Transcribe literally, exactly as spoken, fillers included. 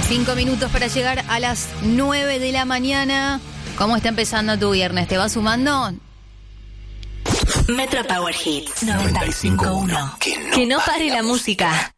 Cinco minutos para llegar a las nueve de la mañana. ¿Cómo está empezando tu viernes? ¿Te vas sumando? Metro Power Hits noventa y cinco punto uno. Que no pare la música.